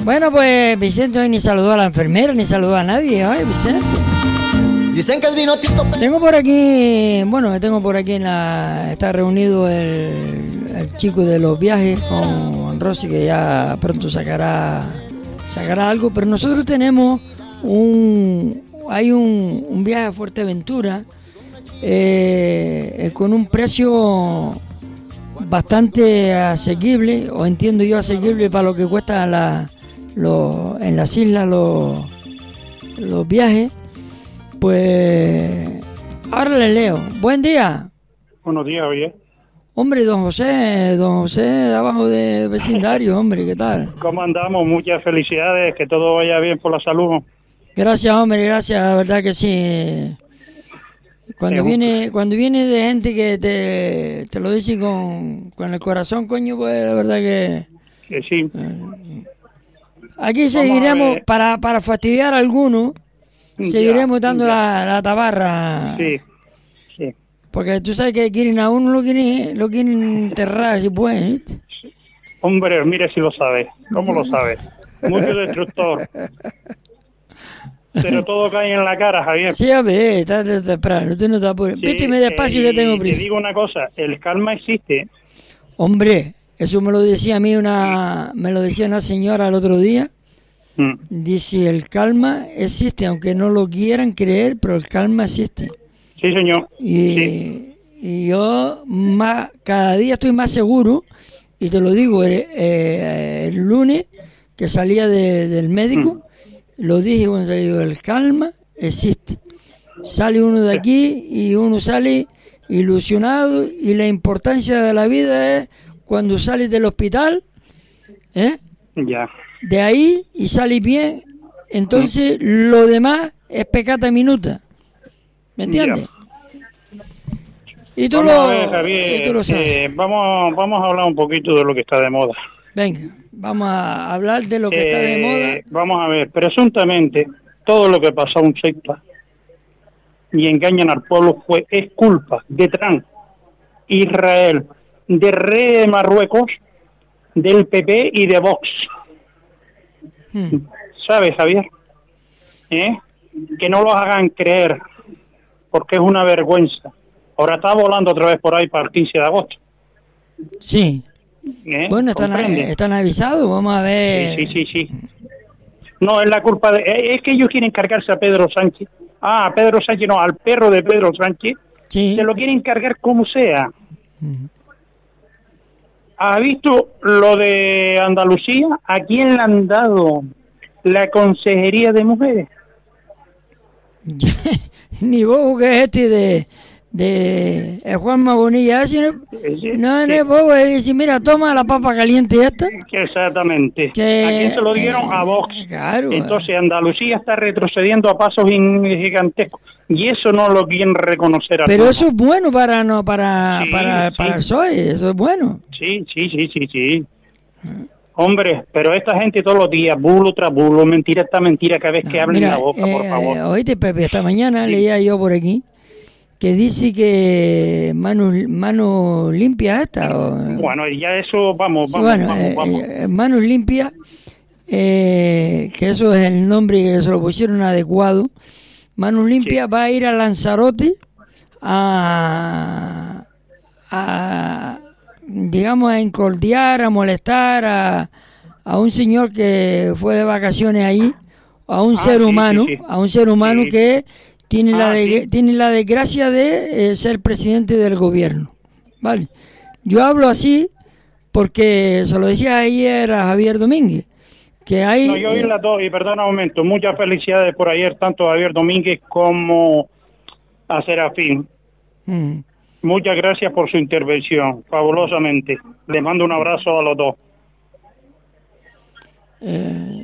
Bueno, pues Vicente hoy ni saludó a la enfermera, ni saludó a nadie. Ay, Vicente. Dicen que el vino tinto... Tengo por aquí está reunido el chico de los viajes con Rosy, que ya pronto sacará algo, pero nosotros tenemos un viaje a Fuerteventura con un precio bastante asequible, o entiendo yo asequible para lo que cuesta en las islas los viajes. Pues ahora le leo. Buen día. Buenos días, oye. Hombre, don José, de abajo de vecindario, hombre, ¿qué tal? ¿Cómo andamos? Muchas felicidades, que todo vaya bien por la salud. Gracias, hombre, gracias, la verdad que sí. Cuando viene de gente que te lo dice con el corazón, coño, pues la verdad que sí. Aquí seguiremos, para fastidiar a algunos, seguiremos dando la tabarra. Sí. Porque tú sabes que quieren a uno, lo quieren enterrar, si pueden. Hombre, mire si lo sabe. ¿Cómo lo sabe? Mucho destructor. Pero todo cae en la cara, Javier. Sí, a ver, está temprano, tú no te apures. Sí, Víteme despacio que tengo prisa. Te digo una cosa, el calma existe. Hombre, eso me lo decía a mí una señora el otro día. Dice, el calma existe, aunque no lo quieran creer, pero el calma existe. Sí, señor. Y yo cada día estoy más seguro, y te lo digo, el lunes que salía del médico, lo dije cuando salió, el calma existe. Sale uno de aquí y uno sale ilusionado, y la importancia de la vida es cuando sales del hospital, ya, de ahí, y sales bien, entonces lo demás es pecata minuta. ¿Me entiendes? Y tú lo sabes. Vamos a hablar un poquito de lo que está de moda. Venga, vamos a hablar de lo que está de moda. Vamos a ver, presuntamente, todo lo que pasó en Ceuta y engañan al pueblo es culpa de Trump, Israel, de Rey de Marruecos, del PP y de Vox. ¿Sabes, Javier? Que no los hagan creer, porque es una vergüenza. Ahora está volando otra vez por ahí para el 15 de agosto. Sí. Bueno, están avisados, vamos a ver. Sí. No, es la culpa es que ellos quieren cargarse a Pedro Sánchez. A Pedro Sánchez no, al perro de Pedro Sánchez. Sí. Se lo quieren cargar como sea. ¿Has visto lo de Andalucía? ¿A quién le han dado la consejería de mujeres? Ni vos, que es este de Juanma Bonilla, no es bobo, es decir, mira, toma la papa caliente esta. Exactamente. ¿A quién se lo dieron? A Vox. Claro. Entonces Andalucía está retrocediendo a pasos gigantescos, y eso no lo quieren reconocer. Pero eso es bueno para el PSOE, eso es bueno. Sí. Hombre, pero esta gente todos los días, bulo tras bulo, mentira esta mentira, cada vez que hablen la boca, por favor. Oíste, Pepe, esta mañana leía yo por aquí que dice que mano limpia esta. Bueno, ya eso, vamos. Manos limpias, que eso es el nombre que se lo pusieron adecuado. Manos limpias va a ir a Lanzarote digamos, a encordiar, a molestar a un señor que fue de vacaciones ahí, a un ser humano que tiene la desgracia de ser presidente del gobierno, ¿vale? Yo hablo así porque se lo decía ayer a Javier Domínguez, que hay... No, yo oí las dos, y perdona un momento, muchas felicidades por ayer, tanto a Javier Domínguez como a Serafín. Muchas gracias por su intervención, fabulosamente. Les mando un abrazo a los dos.